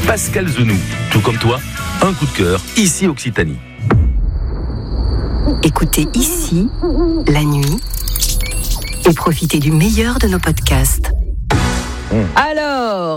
Pascal Zenou. Tout comme toi, un coup de cœur, ici Occitanie. Écoutez ici, la nuit, et profitez du meilleur de nos podcasts. Alors